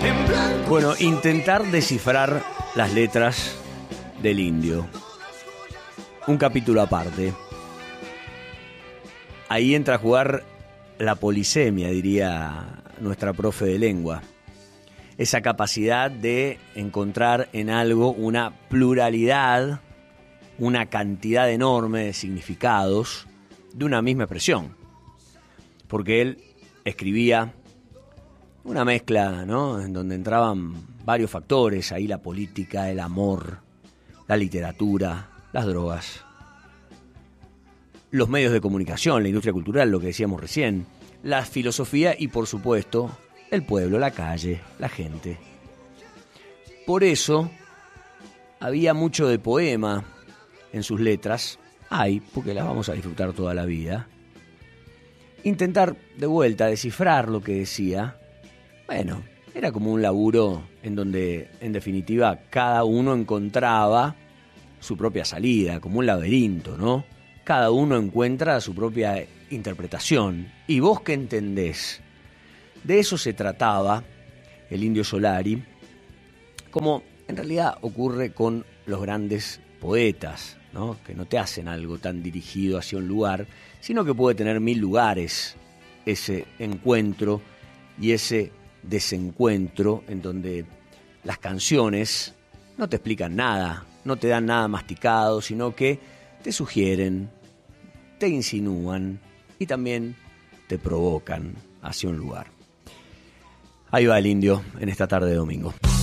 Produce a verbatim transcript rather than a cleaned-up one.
Bueno, intentar descifrar las letras del indio. Un capítulo aparte. Ahí entra a jugar la polisemia, diría nuestra profe de lengua. Esa capacidad de encontrar en algo una pluralidad, una cantidad enorme de significados de una misma expresión. Porque él escribía una mezcla, ¿no?, en donde entraban varios factores, ahí la política, el amor, la literatura, las drogas, los medios de comunicación, la industria cultural, lo que decíamos recién, la filosofía y, por supuesto, el pueblo, la calle, la gente. Por eso había mucho de poema en sus letras. Hay, porque las vamos a disfrutar toda la vida. Intentar de vuelta descifrar lo que decía, bueno, era como un laburo en donde, en definitiva, cada uno encontraba su propia salida, como un laberinto, ¿no? Cada uno encuentra su propia interpretación. ¿Y vos qué entendés? De eso se trataba el Indio Solari, como en realidad ocurre con los grandes poetas, ¿no?, que no te hacen algo tan dirigido hacia un lugar, sino que puede tener mil lugares ese encuentro y ese desencuentro en donde las canciones no te explican nada, no te dan nada masticado, sino que te sugieren, te insinúan y también te provocan hacia un lugar. Ahí va el indio en esta tarde de domingo.